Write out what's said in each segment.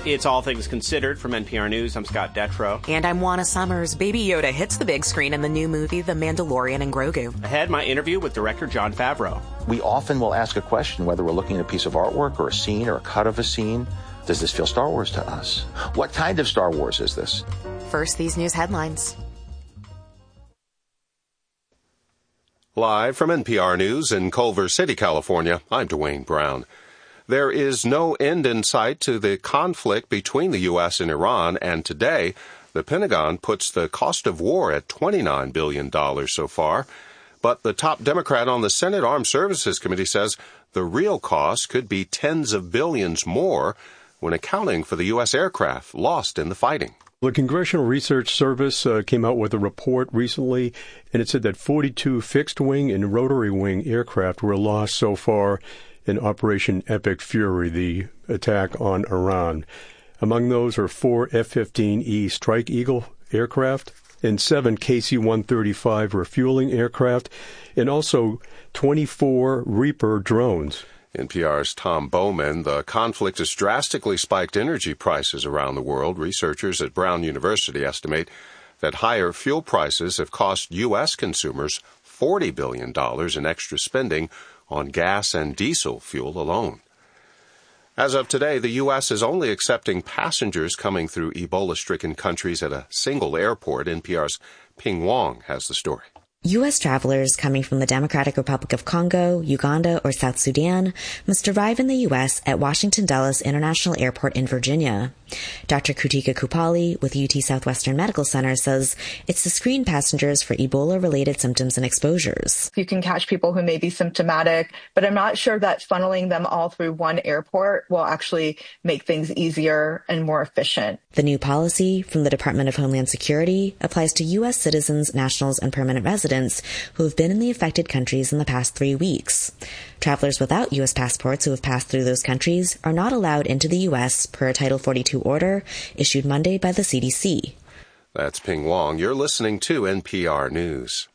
It's All Things Considered from NPR News. I'm Scott Detrow. And I'm Juana Summers. Baby Yoda hits the big screen in the new movie The Mandalorian and Grogu. Ahead, my interview with director Jon Favreau. We often will ask a question, whether we're looking at a piece of artwork or a scene or a cut of a scene. Does this feel Star Wars to us? What kind of Star Wars is this? First, these news headlines. Live from NPR News in Culver City, California, I'm Dwayne Brown. There is no end in sight to the conflict between the U.S. and Iran, and today, the Pentagon puts the cost of war at $29 billion so far. But the top Democrat on the Senate Armed Services Committee says the real cost could be tens of billions more when accounting for the U.S. aircraft lost in the fighting. The Congressional Research Service came out with a report recently, and it said that 42 fixed-wing and rotary-wing aircraft were lost so far in Operation Epic Fury, the attack on Iran. Among those are 4 F-15E Strike Eagle aircraft and 7 KC-135 refueling aircraft, and also 24 Reaper drones. NPR's Tom Bowman. The conflict has drastically spiked energy prices around the world. Researchers at Brown University estimate that higher fuel prices have cost U.S. consumers $40 billion in extra spending on gas and diesel fuel alone. As of today, the U.S. is only accepting passengers coming through Ebola-stricken countries at a single airport. NPR's Ping Wong has the story. U.S. travelers coming from the Democratic Republic of Congo, Uganda, or South Sudan must arrive in the U.S. at Washington Dulles International Airport in Virginia. Dr. Kutika Kupali with UT Southwestern Medical Center says it's to screen passengers for Ebola-related symptoms and exposures. You can catch people who may be symptomatic, but I'm not sure that funneling them all through one airport will actually make things easier and more efficient. The new policy from the Department of Homeland Security applies to U.S. citizens, nationals, and permanent residents who have been in the affected countries in the past 3 weeks. Travelers without U.S. passports who have passed through those countries are not allowed into the U.S. per a Title 42 order issued Monday by the CDC. That's Ping Wong. You're listening to NPR News.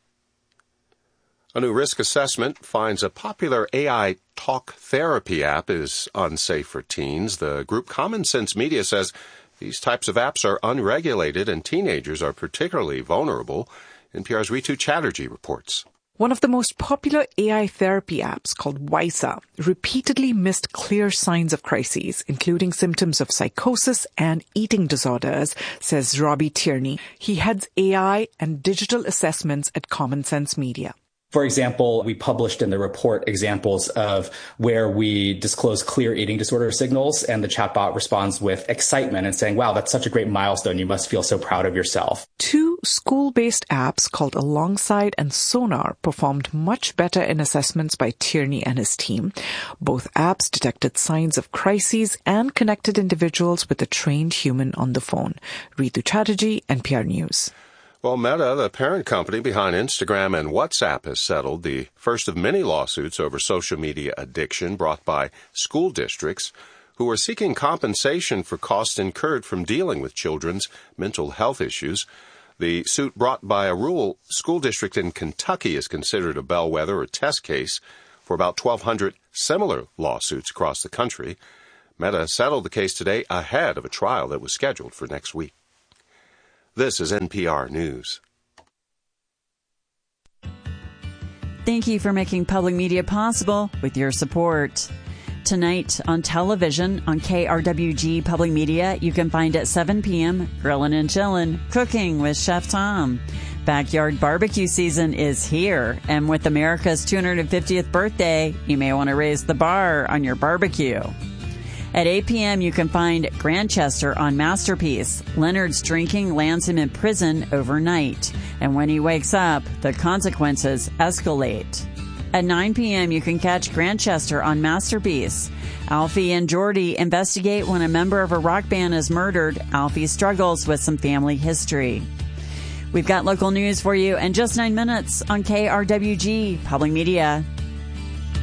A new risk assessment finds a popular AI talk therapy app is unsafe for teens. The group Common Sense Media says these types of apps are unregulated and teenagers are particularly vulnerable. NPR's Ritu Chatterjee reports. One of the most popular AI therapy apps, called Wysa, repeatedly missed clear signs of crises, including symptoms of psychosis and eating disorders, says Robbie Tierney. He heads AI and digital assessments at Common Sense Media. For example, we published in the report examples of where we disclose clear eating disorder signals, and the chatbot responds with excitement and saying, wow, that's such a great milestone. You must feel so proud of yourself. 2 school-based apps called Alongside and Sonar performed much better in assessments by Tierney and his team. Both apps detected signs of crises and connected individuals with a trained human on the phone. Ritu Chatterjee, NPR News. Well, Meta, the parent company behind Instagram and WhatsApp, has settled the first of many lawsuits over social media addiction brought by school districts who are seeking compensation for costs incurred from dealing with children's mental health issues. The suit brought by a rural school district in Kentucky is considered a bellwether or test case for about 1,200 similar lawsuits across the country. Meta settled the case today ahead of a trial that was scheduled for next week. This is NPR News. Thank you for making public media possible with your support. Tonight on television on KRWG Public Media, you can find at 7 p.m. Grillin' and Chillin', Cooking with Chef Tom. Backyard barbecue season is here, and with America's 250th birthday, you may want to raise the bar on your barbecue. At 8 p.m., you can find Grantchester on Masterpiece. Leonard's drinking lands him in prison overnight, and when he wakes up, the consequences escalate. At 9 p.m., you can catch Grantchester on Masterpiece. Alfie and Jordy investigate when a member of a rock band is murdered. Alfie struggles with some family history. We've got local news for you in just 9 minutes on KRWG Public Media.